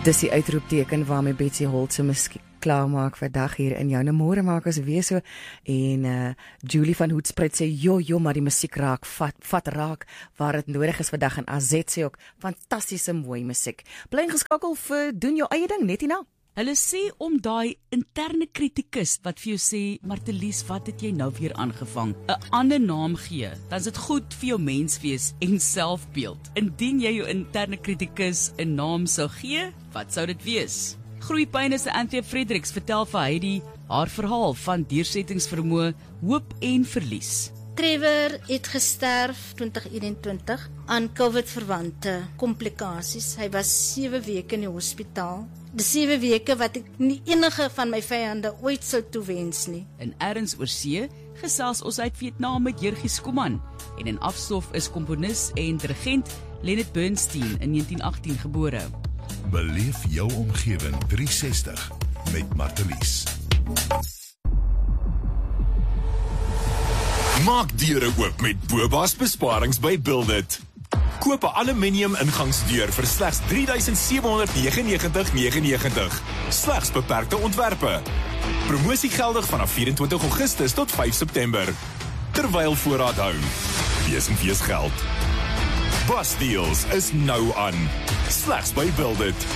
Dis die uitroepteken waarmee Betsy Holt se musiek klaarmaak vir dag hier in jou môre maak as weer so. En Julie van Hoedspruit sê, jo, maar die musiek raak, vat raak, waar het nodig is vandag. En AZ sê ook, fantastiese mooi musiek. Bly ingeskakel vir doen jou eie ding, net hierna. Hulle sê om daai interne kritikus wat vir jou sê, Martelies, wat het jy nou weer aangevang? 'n ander naam gee, dan is dit goed vir jou menswees en selfbeeld. Indien jy jou interne kritikus 'n naam sou gee, wat sou dit wees? Groeipyne se Anthea Fredericks vertel vir Heidi haar verhaal van deursettingsvermoë, hoop en verlies. Trevor het gesterf 2021 aan COVID-verwante komplikasies. Hy was 7 weke in die hospitaal. Die 7 weke wat ek nie enige van my vyande ooit sou toewens nie. In Erns oorsee gesels ons uit Vietnam met Jurgie Skuman en in Afstof is komponis en dirigent Leonard Bernstein in 1918 gebore. Beleef jou omgewing 360 met Martelies. Maak deure oop met Boba's besparings by Build It. Koop 'n aluminium ingangsdeur vir slegs $3,799,99. Slegs beperkte ontwerpe. Promosie geldig vanaf 24 Augustus tot 5 September. Terwyl voorraad hou. Wees en wees geld. Bus deals is nou aan. Slegs by Build It.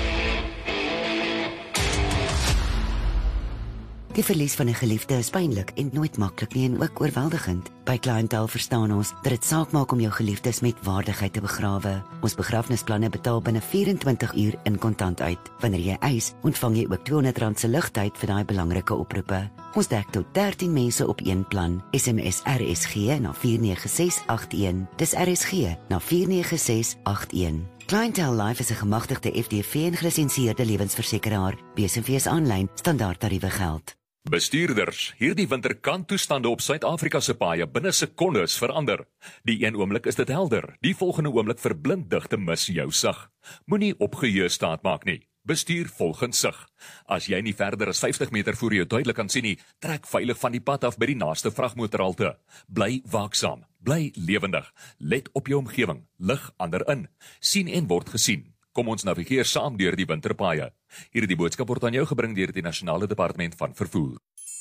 Die verlies van 'n geliefde is pynlik en nooit maklik nie en ook oorweldigend. By Clientele verstaan ons dat dit saak maak om jou geliefdes met waardigheid te begrawe. Ons begrafnisplanne betaal binne 24 uur in kontant uit. Wanneer jy eis, ontvang jy ook R200 se ligtyd vir daai belangrike oproepe. Ons dek tot 13 mense op een plan. SMS RSG na 49681. Dis RSG na 49681. Clientele Life is 'n gemagtigde FDV en gelisensieerde lewensversekeraar. BSV's aanlyn standaardtariewe geld. Bestuurders, hierdie winter kan toestande op Suid-Afrika se paaie binne sekondes verander. Die een oomblik is dit helder, die volgende oomblik verblind digte mis jou sig. Moenie opgeheue staat maak nie. Bestuur volgens sig. As jy nie verder as 50 meter voor jou duidelik kan sien nie, trek veilig van die pad af by die naaste vragmotorhalte. Bly waaksaam, bly lewendig, let op jou omgewing, lig ander in, sien en word gesien. Kom ons navigeer saam deur die winterpaaie. Hierdie boodskap word aan jou gebring deur die Nasionale Departement van Vervoer.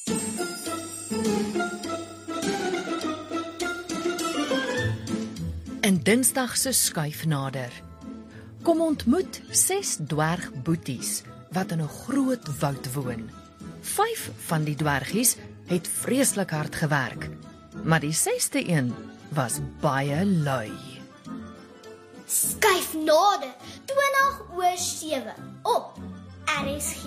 En Dinsdag se skuif nader. Kom ontmoet 6 dwergboeties wat in 'n groot woud woon. 5 van die dwergies het vreeslik hard gewerk, maar die 6ste een was baie lui. Skuif nader, 20:07 op RSG.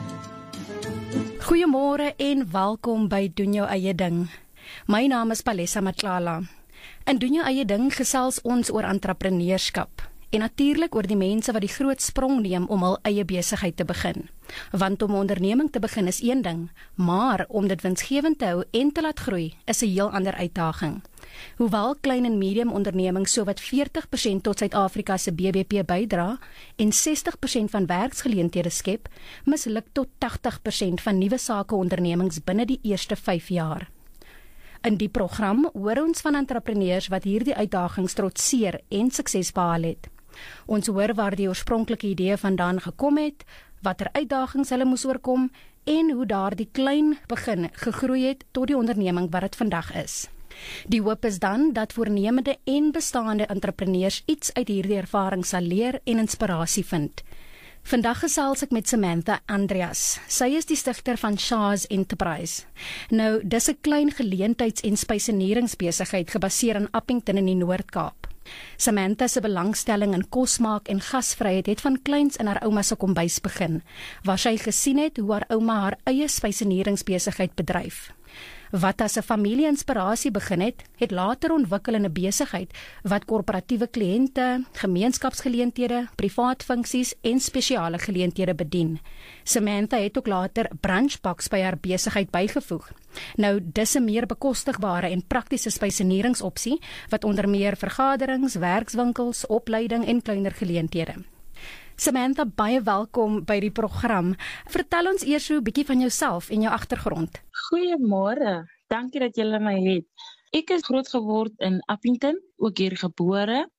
Goeiemôre en welkom by Doen Jou Eie Ding. My naam is Palesa Matlala. In Doen Jou Eie Ding gesels ons oor entrepreneurskap. En natuurlik oor die mense wat die groot sprong neem om hul eie besigheid te begin. Want om 'n onderneming te begin is een ding, maar om dit winsgewend te hou en te laat groei is 'n heel ander uitdaging. Hoewel klein en medium ondernemings sowat 40% tot Suid-Afrika se BBP bydra en 60% van werksgeleenthede skep, misluk tot 80% van nuwe sakeondernemings binne die eerste 5 jaar. In die program hoor ons van entrepreneurs wat hierdie uitdagings trotseer en sukses behaal het. Ons hoor waar die oorspronklike idee vandaan gekom het, watter uitdagings hulle moes oorkom en hoe daardie klein begin gegroei het tot die onderneming wat dit vandag is. Die hoop is dan dat voornemende en bestaande entrepreneurs iets uit hierdie ervaring sal leer en inspirasie vind. Vandag gesels ek met Samantha Andreas. Sy is die stigter van Shaw's Enterprise. Nou, dis 'n klein geleentheids- en spyseneringsbesigheid gebaseer in Appington in die Noord-Kaap. Samantha se belangstelling in kosmaak en gasvryheid het van kleins in haar ouma se kombuis begin, waar sy gesien het hoe haar ouma haar eie spyseneringsbesigheid bedryf. Wat as 'n familie-inspirasie begin het later ontwikkel in 'n besigheid wat korporatiewe kliënte, gemeenskapsgeleenthede, privaat funksies en spesiale geleenthede bedien. Samantha het ook later brunchbox by haar besigheid bygevoeg. Nou, dis 'n meer bekostigbare en praktiese spyseneringsopsie wat onder meer vergaderings, werkswinkels, opleiding en kleiner geleenthede. Samantha, baie welkom by die program. Vertel ons eers so 'n bietjie van jouself en jou agtergrond. Goeiemôre, dankie dat julle my het. Ek is groot geword in Appington, ook hier gebore.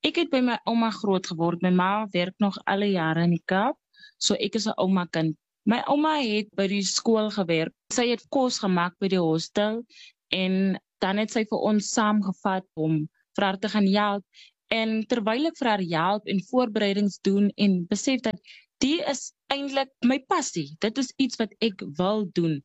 Ek het by my ouma groot geword. My ma werk nog alle jare in die Kaap, so ek is 'n ouma kind. My ouma het by die skool gewerk. Sy het kos gemaak by die hostel en dan het sy vir ons saamgevat om vir haar te gaan help. En terwyl ek vir haar help en voorbereidings doen en besef dat die is eintlik my passie. Dit is iets wat ek wil doen.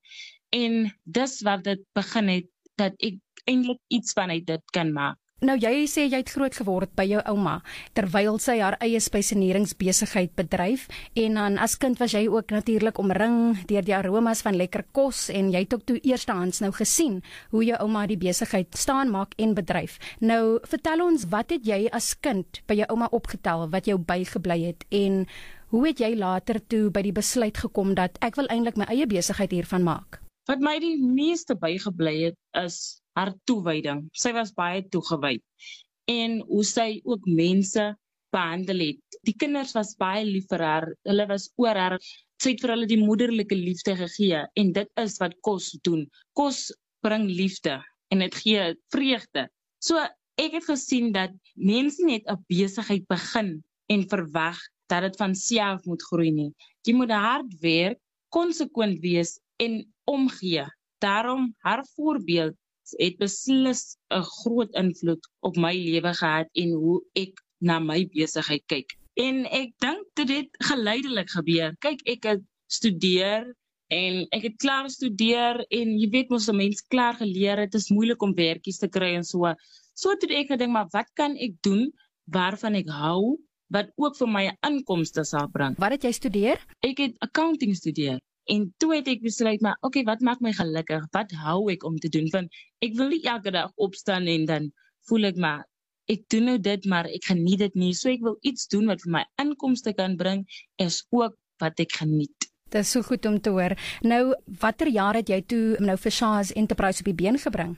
En dis waar dit begin het, dat ek eintlik iets van dit kan maak. Nou jy sê jy het groot geword by jou ouma, terwyl sy haar eie spesieneringsbesigheid bedryf, en dan as kind was jy ook natuurlik omring deur die aromas van lekker kos, en jy het ook toe eerstehands nou gesien hoe jou ouma die besigheid staan maak en bedryf. Nou vertel ons, wat het jy as kind by jou ouma opgetel wat jou bygebly het, en hoe het jy later toe by die besluit gekom dat ek wil eintlik my eie besigheid hiervan maak? Wat my die meeste bygebly het, is haar toewyding. Sy was baie toegewyd. En hoe sy ook mense behandel het. Die kinders was baie lief vir haar. Hulle was oor haar. Sy het vir hulle die moederlike liefde gegee. En dit is wat kos doen. Kos bring liefde. En dit gee vreugde. So ek het gesien dat mense net 'n besigheid begin en verwag dat dit van self moet groei nie. Jy moet hard werk, konsekwent wees en omgee. Daarom haar voorbeeld het beslis 'n groot invloed op my lewe gehad en hoe ek na my besigheid kyk. En ek dink dit het geleidelik gebeur. Kyk, ek het studeer en ek het klaar gestudeer en jy weet mos 'n mens klaar geleer het, is moeilik om werkies te kry en so. So het ek gedink, maar wat kan ek doen waarvan ek hou, wat ook vir my 'n inkomste sal bring? Wat het jy studeer? Ek het accounting gestudeer. En toe het ek besluit, maar okay, wat maak my gelukkig? Wat hou ek om te doen? Want ek wil nie elke dag opstaan en dan voel ek maar, ek doen nou dit, maar ek geniet dit nie. So ek wil iets doen wat vir my inkomste kan bring, is ook wat ek geniet. Dit is so goed om te hoor. Nou, watter jaar het jy toe nou vir Shah's Enterprise op die been gebring?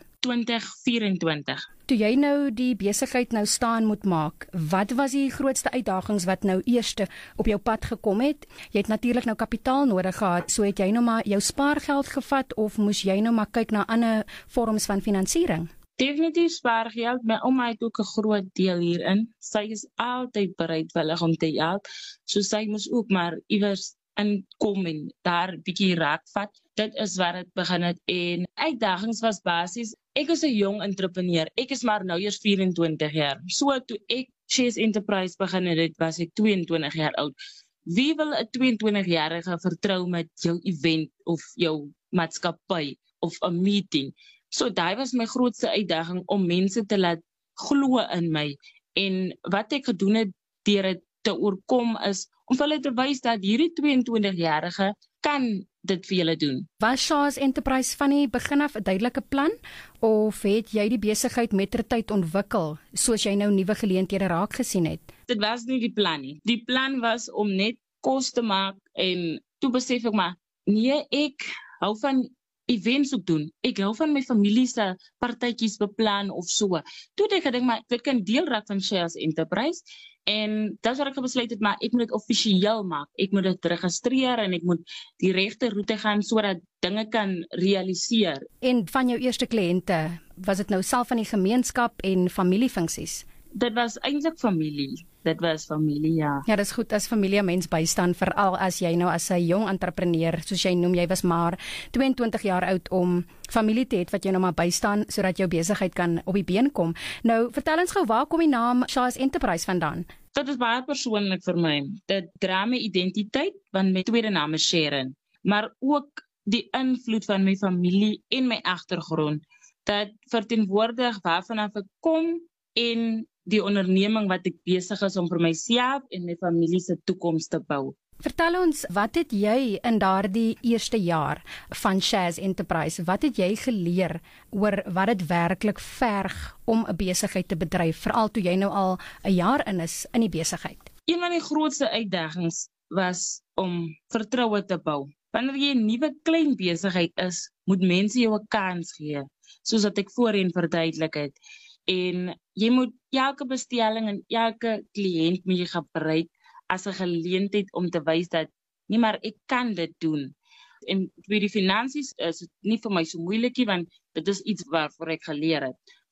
2024. Toe jy nou die besigheid nou staan moet maak, wat was die grootste uitdagings wat nou eerste op jou pad gekom het? Jy het natuurlik nou kapitaal nodig gehad, so het jy nou maar jou spaargeld gevat of moes jy nou maar kyk na ander vorms van finansiering? Definitief spaargeld. My ouma het ook 'n groot deel hierin. Sy is altyd bereidwillig om te help, so sy moes ook maar iewers inkom en daar 'n bietjie raak vat. Dit is waar dit begin het en uitdagings was basies. Ek is 'n jong entrepreneur. Ek is maar nou eers 24 jaar. So toe ek Shah's Enterprise begin het, was ek 22 jaar oud. Wie wil 'n 22-jarige vertrou met jou event of jou maatskappy of 'n meeting? So daai was my grootste uitdaging om mense te laat glo in my. En wat ek gedoen het deur dit te oorkom is om vir hulle te wys dat hierdie 22-jarige kan dit vir julle doen. Was Shah's Enterprise van die begin af 'n duidelike plan of het jy die besigheid mettertyd ontwikkel soos jy nou nuwe geleenthede raak gesien het? Dit was nie die plan nie. Die plan was om net kos te maak en toe besef ek maar, nee, ek hou van events ook doen. Ek hou van my familie se partytjies beplan of so. Toe het ek gedink maar dit kan deel raak van Shah's Enterprise. En dis wat ek besluit het, maar ek moet dit offisieel maak. Ek moet dit registreer en ek moet die regte roete gaan sodat dinge kan realiseer. En van jou eerste kliënte, was dit nou self van die gemeenskap en familiefunksies? Dit was eintlik familie. Dit was familie, ja. Ja, dis goed as familie mens bystaan, veral as jy nou as 'n jong entrepreneur, soos jy noem, jy was maar 22 jaar oud om familie te hê wat jou nou maar bystaan sodat jou besigheid kan op die been kom. Nou, vertel ons gou, waar kom die naam Shah's Enterprise vandaan? Dit is baie persoonlik vir my. Dit dra my identiteit, want my tweede naam is Sharon, maar ook die invloed van my familie en my agtergrond. Dat verteenwoordig waarvan ek kom en die onderneming wat ek besig is om vir myself en my familie se toekoms te bou. Vertel ons, wat het jy in daardie eerste jaar van Shah's Enterprise, wat het jy geleer oor wat dit werklik verg om 'n besigheid te bedryf, veral toe jy nou al 'n jaar in is in die besigheid? Een van die grootste uitdagings was om vertroue te bou. Wanneer jy 'n nuwe klein besigheid is, moet mense jou 'n kans gee, soos wat ek voorheen verduidelik het. En jy moet elke bestelling en elke kliënt moet jy gebruik as 'n geleentheid om te wys dat, nee, maar ek kan dit doen. En by die finansies is dit nie vir my so moeilik nie, want dit is iets waarvoor ek geleer het.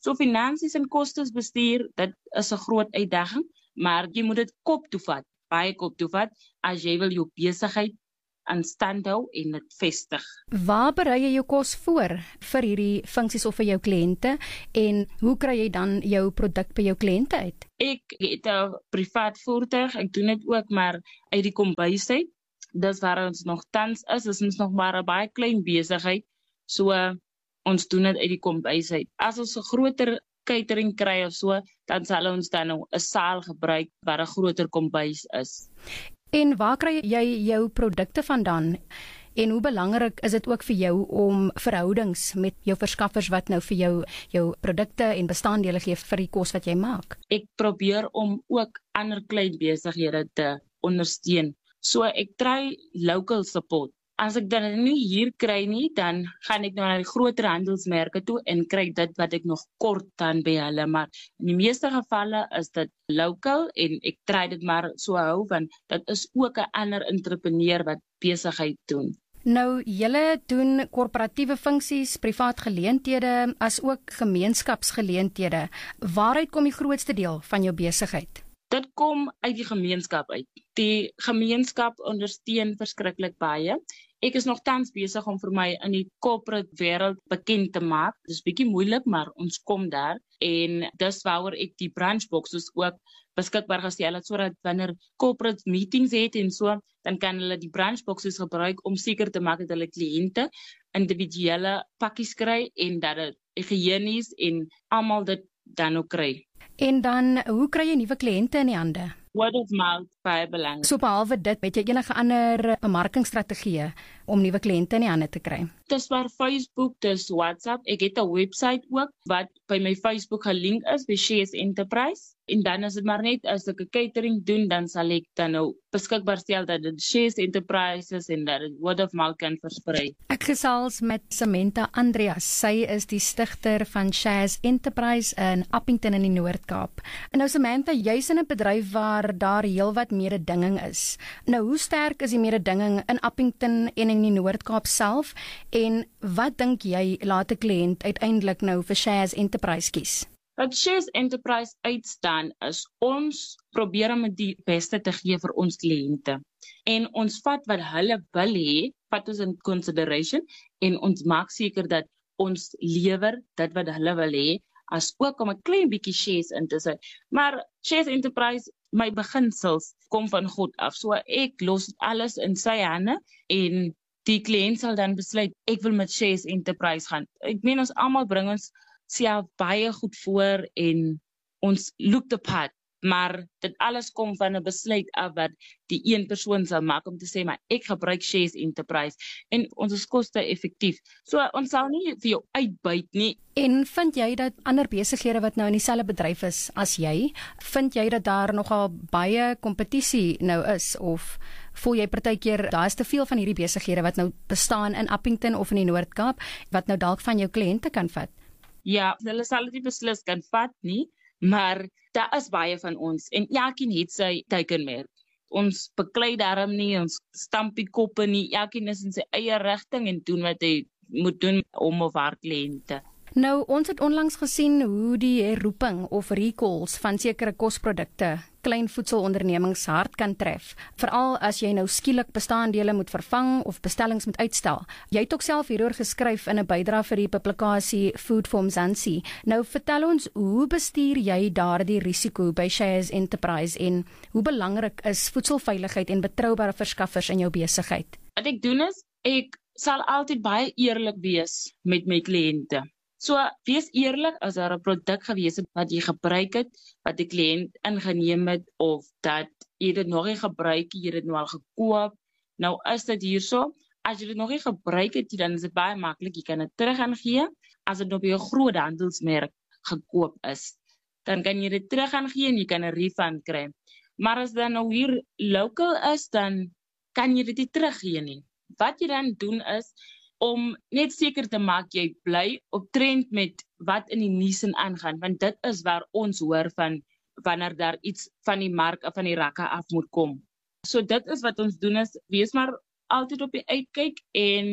So finansies en kostesbestuur, dit is 'n groot uitdaging, maar jy moet dit kop toe vat, baie kop toe vat, as jy wil jou besigheid aan stand hou en dit vestig. Waar berei jy jou kos voor vir hierdie funksies of vir jou kliënte en hoe kry jy dan jou produk by jou kliënte uit? Ek het 'n privaat voertuig, ek doen dit ook maar uit die kombuis uit. Dis waar ons nog tans is ons nog maar 'n baie klein besigheid. So ons doen dit uit die kombuis uit. As ons 'n groter catering kry of so, dan sal ons dan nou 'n saal gebruik waar 'n groter kombuis is. En waar kry jy jou produkte vandaan? En hoe belangrik is dit ook vir jou om verhoudings met jou verskaffers wat nou vir jou produkte en bestanddele gee vir die kos wat jy maak? Ek probeer om ook ander klein besighede te ondersteun. So ek try local support. As ek dit nie hier kry nie, dan gaan ek nou na die groter handelsmerke toe en kry dit wat ek nog kort dan by hulle. Maar in die meeste gevalle is dit local en ek try dit maar so hou, want dit is ook 'n ander entrepreneur wat besigheid doen. Nou, julle doen korporatiewe funksies, privaat geleenthede, as ook gemeenskapsgeleenthede. Waaruit kom die grootste deel van jou besigheid? Dit kom uit die gemeenskap uit. Die gemeenskap ondersteun verskriklik baie. Ek is nog tans besig om vir my in die corporate wêreld bekend te maak. Dit is bietjie moeilik, maar ons kom daar. En dis waaroor ek die branchboxes ook beskikbaar gestel het, sodat wanneer corporate meetings het en so, dan kan hulle die branchboxes gebruik om seker te maak dat hulle kliënte individuele pakkies kry en dat dit higiënies en almal dit dan ook kry. En dan, hoe kry jy nuwe kliënte in die hande? Word of mouth, baie belangrik. So behalwe dit, het jy enige ander bemarkingsstrategieë om nuwe kliënte in die hande te kry? Dis waar Facebook, dis WhatsApp. Ek het 'n webwerf ook wat by my Facebook gelink is by Shares Enterprise. En dan is dit maar net as ek 'n catering doen, dan sal ek dan nou beskikbaar stel dat dit Shares Enterprise is en dat dit word of mouth kan versprei. Ek gesels met Samantha Andreas. Sy is die stigter van Shares Enterprise in Appington in die Noord-Kaap. En nou Samantha, jy's in 'n bedryf waar daar heelwat mededinging is. Nou, hoe sterk is die mededinging in Appington en in die Noord-Kaap self? En wat dink jy laat 'n kliënt uiteindelik nou vir Shares Enterprise kies? Wat Shares Enterprise uitstaan is ons probeer om die beste te gee vir ons kliënte. En ons vat wat hulle wil hê, vat ons in consideration en ons maak seker dat ons lewer dit wat hulle wil hê, as ook om 'n klein bietjie shares in te sit. Maar Shares Enterprise, my beginsels kom van God af. So ek los alles in sy hande en die kliënt sal dan besluit, ek wil met Shares Enterprise gaan. Ek meen ons almal bring ons self baie goed voor en ons look the part, maar dit alles kom van 'n besluit af wat die een persoon sal maak om te sê, maar ek gebruik Shares Enterprise en ons is koste effektief. So ons sal nie vir jou uitbuit nie. En vind jy dat ander besighede wat nou in dieselfde bedryf is as jy, vind jy dat daar nogal baie kompetisie nou is, of voel jy partykeer daar is te veel van hierdie besighede wat nou bestaan in Appington of in die Noord-Kaap wat nou dalk van jou kliënte kan vat? Ja, hulle sal dit nie beslis kan vat nie, maar daar is baie van ons en elkeen het sy teikenmerk. Ons beklei daarom nie, ons stamp die koppe nie, elkeen is in sy eie rigting en doen wat hy moet doen om of haar kliënte. Nou, ons het onlangs gesien hoe die herroeping of recalls van sekere kosprodukte klein voedselondernemings hard kan tref, veral as jy nou skielik bestanddele moet vervang of bestellings moet uitstel. Jy het ook self hieroor geskryf in 'n bydrae vir die publikasie Food for Mzansi. Nou vertel ons, hoe bestuur jy daardie risiko by Shares Enterprise en hoe belangrik is voedselveiligheid en betroubare verskaffers in jou besigheid? Wat ek doen is, ek sal altyd baie eerlik wees met my kliënte. So, wees eerlik as daar 'n produk gewees het wat jy gebruik het, wat die kliënt ingeneem het, of dat jy dit nog nie gebruik, jy dit nou al gekoop. Nou is dit hierso, as jy dit nog nie gebruik het, dan is dit baie maklik, jy kan dit terug aangee. As dit op jou groot handelsmerk gekoop is, dan kan jy dit terug aangee en jy kan 'n refund kry. Maar as dan nou hier local is, dan kan jy dit nie teruggee nie. Wat jy dan doen is, om net seker te maak jy bly op trend met wat in die nuus aangaan, want dit is waar ons hoor van wanneer daar iets van die mark of van die rakke af moet kom. So dit is wat ons doen is, wees maar altyd op die uitkyk en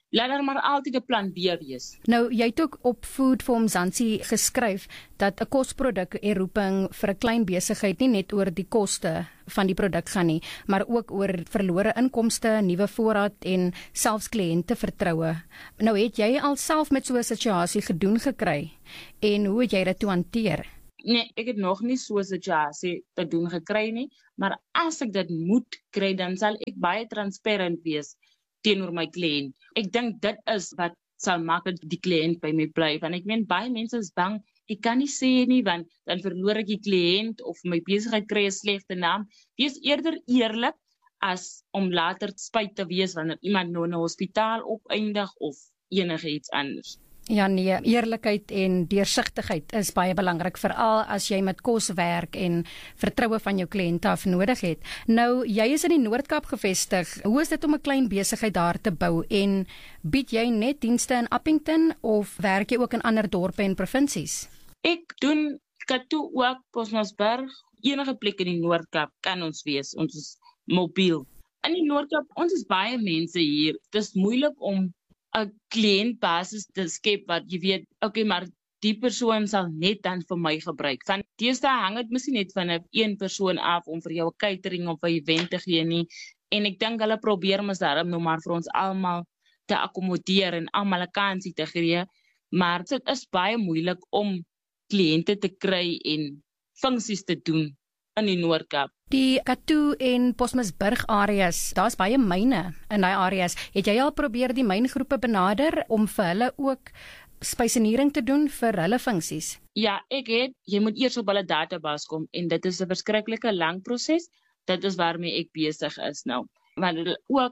laat daar maar altyd 'n plan B wees. Nou, jy het ook op Food for Mzansi geskryf dat 'n kosproduk herroeping vir 'n klein besigheid nie net oor die koste van die produk gaan nie, maar ook oor verlore inkomste, nuwe voorraad en selfs kliënte vertroue. Nou, het jy alself met so 'n situasie gedoen gekry en hoe het jy dit toe hanteer? Nee, ek het nog nie so 'n situasie te doen gekry nie, maar as ek dit moet kry, dan sal ek baie transparant wees teenoor my kliënt. Ek dink dit is wat sal maak dat die kliënt by my bly, want ek meen baie mense is bang, ek kan nie sê nie, want dan verloor ek die kliënt of my besigheid kry 'n slegte naam. Wees eerder eerlik as om later spyt te wees wanneer iemand nou in 'n hospitaal opeindig of enige iets anders. Ja nee, eerlikheid en deursigtigheid is baie belangrik, veral as jy met kos werk en vertroue van jou kliënte af nodig het. Nou, jy is in die Noord-Kaap gevestig. Hoe is dit om 'n klein besigheid daar te bou en bied jy net dienste in Appington of werk jy ook in ander dorpe en provinsies? Ek doen Katoo ook, Bosmasburg, enige plek in die Noord-Kaap kan ons wees. Ons is mobiel. In die Noord-Kaap, ons is baie mense hier. Dit is moeilik om 'n kliëntbasis te skep wat jy weet, okay, maar die persoon sal net dan vir my gebruik. Van deesdae hang dit miskien net van 'n een persoon af om vir jou 'n catering of 'n event te gee nie. En ek dink hulle probeer mos daarom nou maar vir ons almal te akkommodeer en almal 'n kansie te gee, maar dit is baie moeilik om kliënte te kry en funksies te doen in die Noord-Kaap. Die Katoo en Bosmasburg areas, daar's baie myne in daai areas. Het jy al probeer die myngroepe benader om vir hulle ook spysenering te doen vir hulle funksies? Ja, ek het. Jy moet eers op hulle database kom en dit is 'n verskriklike lang proses. Dit is waarmee ek besig is nou. Want hulle ook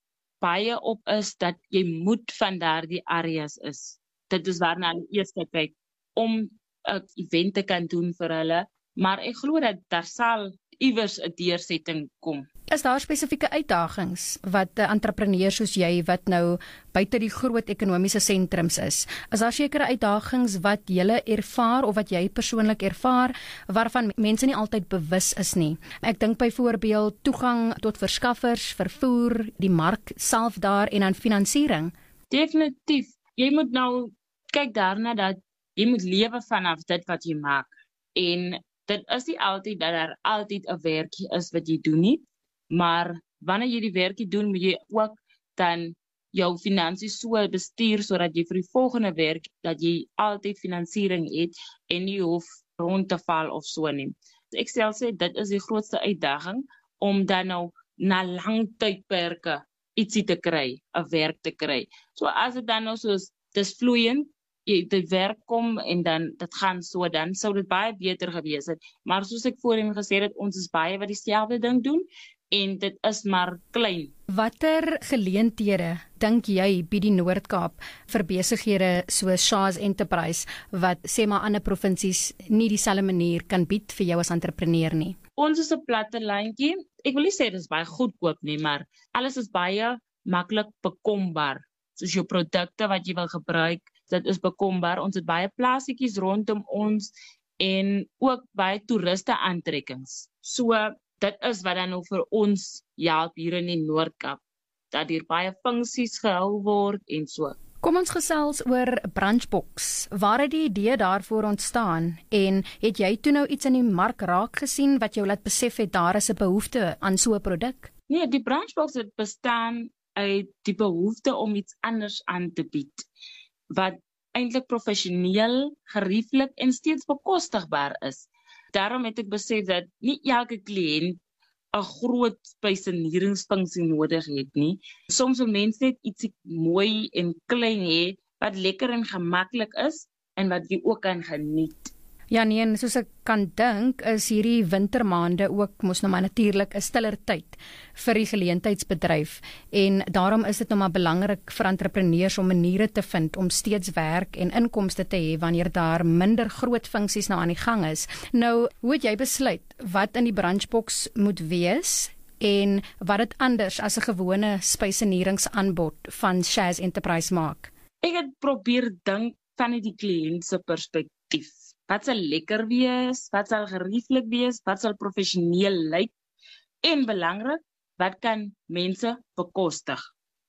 baie op is dat jy moet van daardie areas is. Dit is waarna hulle eers kyk om 'n event te kan doen vir hulle, maar ek glo dat daar sal iewers 'n deursetting kom. Is daar spesifieke uitdagings wat 'n entrepreneur soos jy wat nou buite die groot ekonomiese sentrums is daar sekere uitdagings wat jy ervaar of wat jy persoonlik ervaar waarvan mense nie altyd bewus is nie? Ek dink byvoorbeeld toegang tot verskaffers, vervoer, die mark self daar en dan finansiering. Definitief. Jy moet nou kyk daarna dat jy moet lewe vanaf dit wat jy maak. En dit is nie altyd dat daar altyd 'n werkie is wat jy doen nie, maar wanneer jy die werkie doen, moet jy ook dan jou finansies so bestuur sodat jy vir die volgende werk dat jy altyd finansiering het en nie hoef rond te val of so nie. Ek sal sê dit is die grootste uitdaging om dan nou na lang tydperke ietsie te kry, 'n werk te kry. So as dit dan nou soos dis vloeiend, jy die werk kom en dan dit gaan so, dan sou dit baie beter gewees het. Maar soos ek voorheen gesê het, ons is baie wat dieselfde ding doen en dit is maar klein. Watter geleenthede dink jy bied die Noord-Kaap vir besighede soos Shah's Enterprise wat sê maar ander provinsies nie dieselfde manier kan bied vir jou as entrepreneur nie? Ons is 'n platte landjie. Ek wil nie sê dit is baie goedkoop nie, maar alles is baie maklik bekombaar. Soos jou produkte wat jy wil gebruik, dit is bekombaar. Ons het baie plasietjies rondom ons en ook baie toeriste aantrekkings. So dit is wat dan nou vir ons help hier in die Noord-Kaap, dat hier baie funksies gehou word en so. Kom ons gesels oor Brunchbox. Waar het die idee daarvoor ontstaan en het jy toe nou iets in die mark raak gesien wat jou laat besef het daar is 'n behoefte aan so 'n produk? Nee, die Brunchbox het bestaan uit die behoefte om iets anders aan te bied wat eintlik professioneel, gerieflik en steeds bekostigbaar is. Daarom het ek besef dat nie elke kliënt 'n groot spyseneringsfunksie nodig het nie. Soms wil mense net ietsie mooi en klein hê wat lekker en gemaklik is en wat jy ook kan geniet. Ja nee, en soos ek kan dink, is hierdie wintermaande ook mos nou maar natuurlik 'n stiller tyd vir die geleentheidsbedryf en daarom is dit nou maar belangrik vir entrepreneurs om maniere te vind om steeds werk en inkomste te hê wanneer daar minder groot funksies nou aan die gang is. Nou, hoe het jy besluit wat in die Brunchbox moet wees en wat dit anders as 'n gewone spyseneringsaanbod van Shah's Enterprise maak? Ek het probeer dink van die kliënt se perspektief. Wat sal lekker wees, wat sal gerieflik wees, wat sal professioneel lyk en belangrik, wat kan mense bekostig?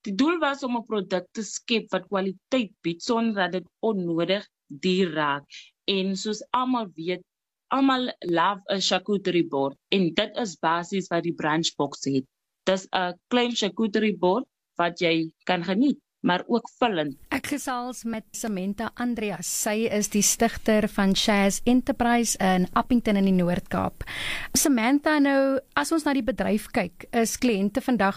Die doel was om 'n produk te skep wat kwaliteit bied sonder dat dit onnodig duur raak. En soos almal weet, almal love 'n charcuterie bord en dit is basies wat die brunchbox het. Dis 'n klein charcuterie bord wat jy kan geniet, maar ook vullend. Ek gesels met Samantha Andreas. Sy is die stigter van Shaz Enterprise in Appington in die Noord-Kaap. Samantha, nou as ons na die bedryf kyk, is kliënte vandag